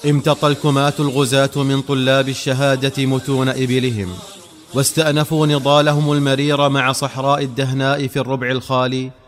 امتطى الكماة الغزاة من طلاب الشهادة متون إبلهم، واستأنفوا نضالهم المرير مع صحراء الدهناء في الربع الخالي